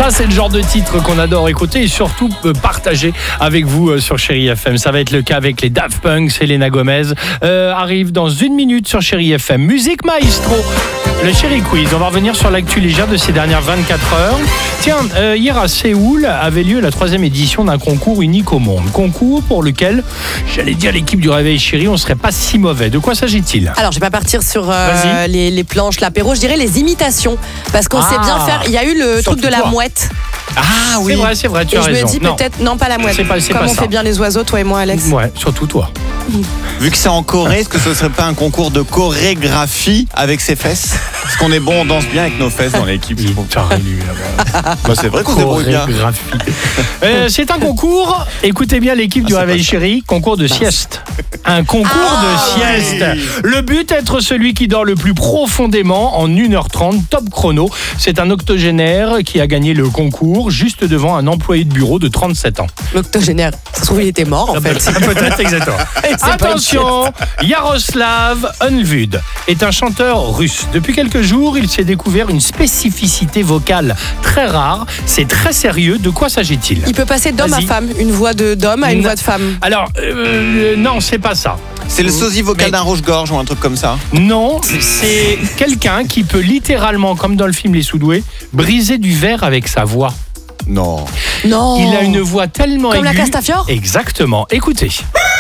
Ça, c'est le genre de titre qu'on adore écouter et surtout partager avec vous sur Chérie FM. Ça va être le cas avec les Daft Punk, Selena Gomez. Arrive dans 1 minute sur Chérie FM. Musique Maestro, le Chérie Quiz. On va revenir sur l'actu légère de ces dernières 24 heures. Tiens, hier à Séoul avait lieu la 3e édition d'un concours unique au monde. Concours pour lequel, j'allais dire l'équipe du Réveil Chérie, on serait pas si mauvais. De quoi s'agit-il ? Alors, je vais pas partir sur les planches, l'apéro, je dirais les imitations. Parce qu'on sait bien faire. Il y a eu le truc de la mouette. Ah oui, c'est vrai, tu as raison. Je me dis peut-être, non, pas la mouette. C'est Comme pas on ça. fait bien les oiseaux, toi et moi, Alex. Ouais, surtout toi. Vu que c'est en Corée, est-ce que ce serait pas un concours de chorégraphie avec ses fesses ? Parce qu'on est bon, on danse bien avec nos fesses dans l'équipe. Bah, c'est vrai qu'on débrouille bien. C'est un concours, écoutez bien l'équipe du Réveil Chérie, concours de sieste. Un concours de sieste. Le but, être celui qui dort le plus profondément en 1h30, top chrono. C'est un octogénaire qui a gagné le concours juste devant un employé de bureau de 37 ans. L'octogénaire, ça se trouve, il était mort en fait. Peut-être, exactement. Attention, Yaroslav Unvud est un chanteur russe. Depuis quelques jours, il s'est découvert une spécificité vocale très rare. C'est très sérieux. De quoi s'agit-il ? Il peut passer d'homme à femme, une voix d'homme à une voix de femme. Alors, non, c'est pas ça. C'est le sosie vocal d'un rouge-gorge ou un truc comme ça ? Non, c'est quelqu'un qui peut littéralement, comme dans le film Les Soudoués, briser du verre avec sa voix. Non. Non. Il a une voix tellement Comme aiguë. la Castafiore ? Exactement. Écoutez.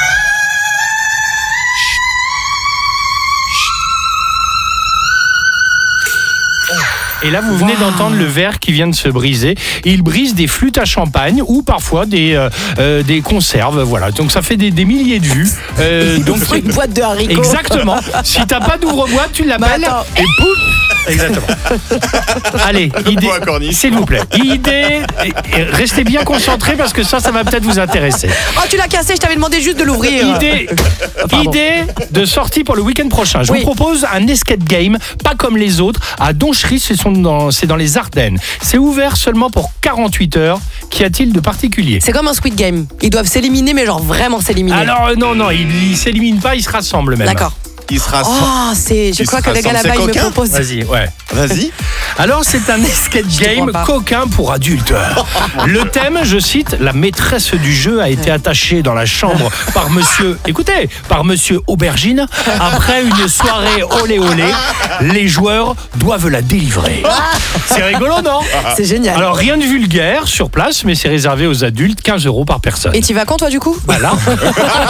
Et là, vous venez d'entendre le verre qui vient de se briser. Il brise des flûtes à champagne ou parfois des conserves. Voilà. Donc ça fait des milliers de vues. Donc une boîte de haricots. Exactement. Si t'as pas d'ouvre-boîte, tu l'appelles et pouf. Exactement. Allez, idée, s'il vous plaît. Idée, restez bien concentrés parce que ça va peut-être vous intéresser. Oh, tu l'as cassé, je t'avais demandé juste de l'ouvrir. Idée de sortie pour le week-end prochain. Je vous propose un escape game, pas comme les autres, à Donchery, c'est dans les Ardennes. C'est ouvert seulement pour 48 heures. Qu'y a-t-il de particulier ? C'est comme un Squid Game. Ils doivent s'éliminer, mais genre vraiment s'éliminer. Alors non, ils s'éliminent pas, ils se rassemblent même. D'accord. Il se rassemble. Oh, je crois que le gars là-bas, il me propose. Vas-y, ouais. Vas-y. Alors, c'est un escape game coquin pour adultes. Le thème, je cite, la maîtresse du jeu a été attachée dans la chambre par monsieur Aubergine. Après une soirée olé olé, les joueurs doivent la délivrer. C'est rigolo, non ? C'est génial. Alors, rien de vulgaire sur place, mais c'est réservé aux adultes, 15 € par personne. Et tu vas quand, toi, du coup ? Voilà.